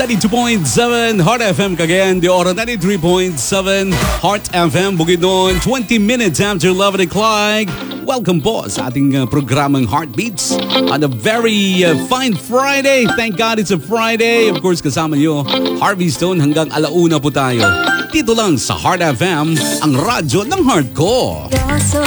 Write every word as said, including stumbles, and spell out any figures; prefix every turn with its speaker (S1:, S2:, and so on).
S1: ninety-two point seven Heart F M Cagayan de Oro, ninety-three point seven Heart F M Bukidnon, twenty minutes after eleven o'clock. Welcome po sa ating uh, programang Heartbeats on a very uh, fine Friday. Thank God it's a Friday. Of course, kasama nyo, Harvey Stone hanggang alauna po tayo. Dito lang sa Heart F M, ang radyo ng heart ko.
S2: You're so